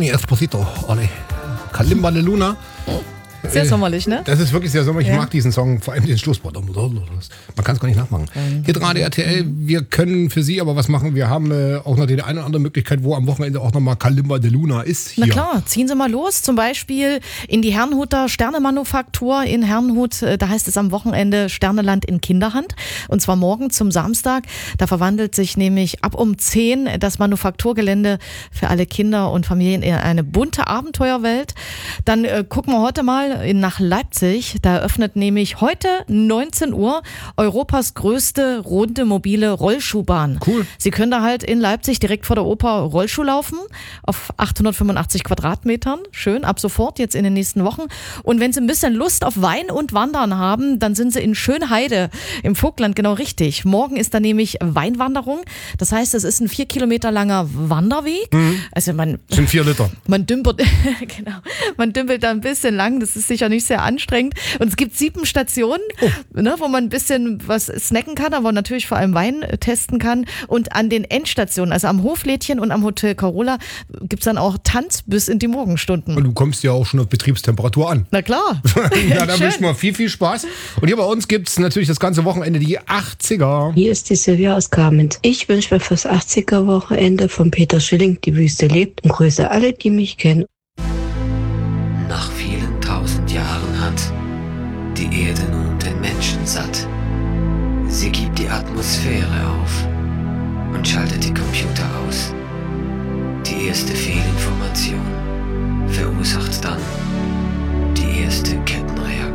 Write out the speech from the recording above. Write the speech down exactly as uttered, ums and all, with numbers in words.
Gianni Esposito, Olli. Kalimba de Luna. Sehr sommerlich, ne? Das ist wirklich sehr sommerlich. Ich Ja. mag diesen Song, vor allem den Schlusswort. Man kann es gar nicht nachmachen. Mhm. Hier gerade R T L, wir können für Sie aber was machen. Wir haben äh, auch noch die eine oder andere Möglichkeit, wo am Wochenende auch nochmal Kalimba de Luna ist. Hier. Na klar, ziehen Sie mal los. Zum Beispiel in die Herrnhuter Sternemanufaktur in Herrnhut. Da heißt es am Wochenende Sterneland in Kinderhand. Und zwar morgen zum Samstag. Da verwandelt sich nämlich ab um zehn das Manufakturgelände für alle Kinder und Familien in eine bunte Abenteuerwelt. Dann äh, gucken wir heute mal in, nach Leipzig. Da eröffnet nämlich heute neunzehn Uhr Europas größte runde mobile Rollschuhbahn. Cool. Sie können da halt in Leipzig direkt vor der Oper Rollschuh laufen auf achthundertfünfundachtzig Quadratmetern. Schön, ab sofort, jetzt in den nächsten Wochen. Und wenn Sie ein bisschen Lust auf Wein und Wandern haben, dann sind Sie in Schönheide im Vogtland genau richtig. Morgen ist da nämlich Weinwanderung. Das heißt, es ist ein vier Kilometer langer Wanderweg. Mhm. Also man, Das sind vier Liter. man dümpelt, genau, man dümpelt da ein bisschen lang. Das ist sicher nicht sehr anstrengend. Und es gibt sieben Stationen, oh. ne, wo man ein bisschen was snacken kann, aber natürlich vor allem Wein testen kann. Und an den Endstationen, also am Hoflädchen und am Hotel Carola, gibt es dann auch Tanz bis in die Morgenstunden. Und du kommst ja auch schon auf Betriebstemperatur an. Na klar. Ja, da wünschen wir viel, viel Spaß. Und hier bei uns gibt es natürlich das ganze Wochenende die achtziger. Hier ist die Silvia aus Kamenz. Ich wünsche mir fürs achtziger-Wochenende von Peter Schilling Die Wüste lebt und grüße alle, die mich kennen. Nach vielen tausend Jahren hat die Erde nun den Menschen satt. Sie gibt die Atmosphäre auf und schaltet die Computer aus. Die erste Fehlinformation verursacht dann